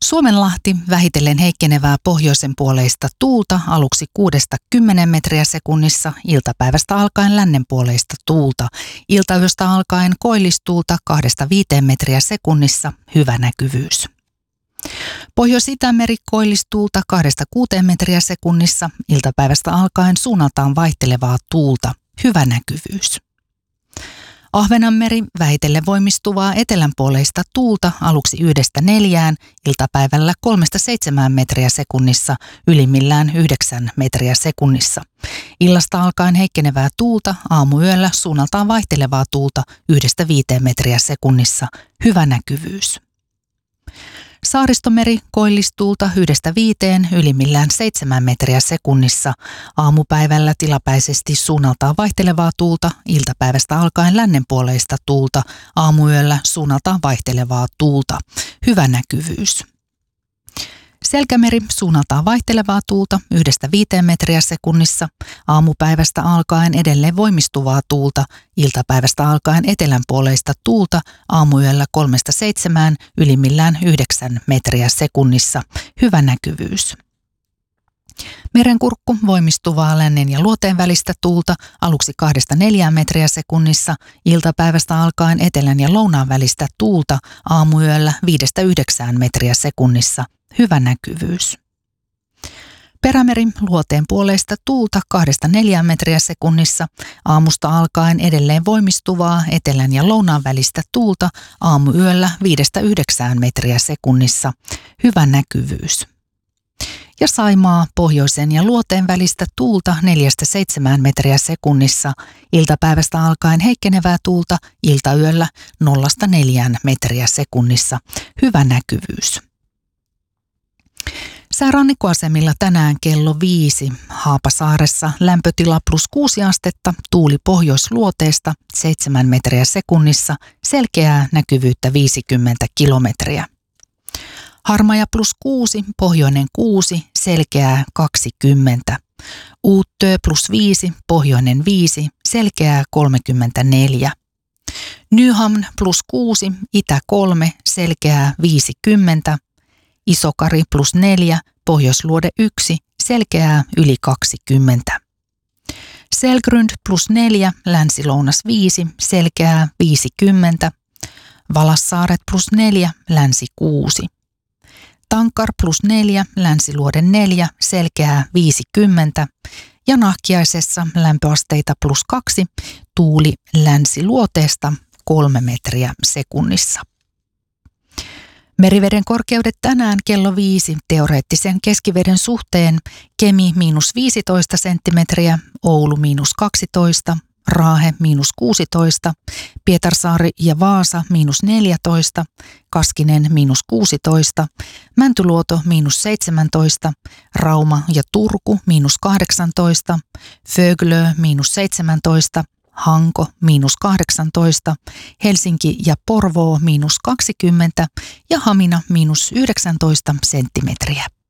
Suomenlahti vähitellen heikkenevää pohjoisen puoleista tuulta aluksi 6-10 metriä sekunnissa, iltapäivästä alkaen lännenpuoleista tuulta, iltayöstä alkaen koillistuulta 2-5 metriä sekunnissa, hyvä näkyvyys. Pohjois-Itämeri koillistuulta 2-6 metriä sekunnissa, iltapäivästä alkaen suunnaltaan vaihtelevaa tuulta, hyvä näkyvyys. Ahvenanmeri vähitellen voimistuvaa etelänpuoleista tuulta aluksi 1-4, iltapäivällä 3-7 metriä sekunnissa, ylimmillään 9 metriä sekunnissa. Illasta alkaen heikkenevää tuulta, aamuyöllä suunnaltaan vaihtelevaa tuulta 1-5 metriä sekunnissa, hyvä näkyvyys. Saaristomeri koillistuulta 1-5, ylimmillään 7 metriä sekunnissa, aamupäivällä tilapäisesti suunnaltaan vaihtelevaa tuulta, iltapäivästä alkaen lännenpuoleista tuulta, aamuyöllä suunnaltaan vaihtelevaa tuulta, hyvä näkyvyys. Selkämeri suunnaltaan vaihtelevaa tuulta 1-5 metriä sekunnissa, aamupäivästä alkaen edelleen voimistuvaa tuulta, iltapäivästä alkaen etelänpuoleista tuulta, aamuyöllä 3-7, ylimmillään 9 metriä sekunnissa, hyvä näkyvyys. Merenkurkku voimistuvaa lännen ja luoteen välistä tuulta aluksi 2-4 metriä sekunnissa, iltapäivästä alkaen etelän ja lounaan välistä tuulta, aamuyöllä 5-9 metriä sekunnissa, hyvä näkyvyys. Perämeri luoteen puoleista tuulta 2-4 metriä sekunnissa, aamusta alkaen edelleen voimistuvaa etelän ja lounaan välistä tuulta, aamuyöllä 5-9 metriä sekunnissa, hyvä näkyvyys. Ja Saimaa pohjoisen ja luoteen välistä tuulta 4-7 metriä sekunnissa, iltapäivästä alkaen heikkenevää tuulta, iltayöllä 0-4 metriä sekunnissa, hyvä näkyvyys. Säärannikkoasemilla tänään kello 5, Haapasaaressa lämpötila +6 astetta, tuuli pohjoisluoteesta 7 metriä sekunnissa, selkeää näkyvyyttä 50 kilometriä. Harmaja +6, pohjoinen 6, selkeää 20. Uuttöö +5, pohjoinen 5, selkeää 34. Nyhamn +6, itä 3, selkeää 50. Isokari +4, pohjoisluode 1, selkeää yli 20. Selgrund +4, länsi-lounas 5, selkeää 50. Valassaaret +4, länsi 6. Tankar +4, länsiluode 4, selkeää 50. Ja Nahkiaisessa lämpöasteita +2, tuuli länsiluoteesta 3 metriä sekunnissa. Meriveden korkeudet tänään kello 5 teoreettisen keskiveden suhteen: Kemi -15 senttimetriä, Oulu -12, Raahe -16, Pietarsaari ja Vaasa -14, Kaskinen -16, Mäntyluoto -17, Rauma ja Turku -18, Föglö -17, Hanko -18, Helsinki ja Porvoo -20 ja Hamina -19 senttimetriä.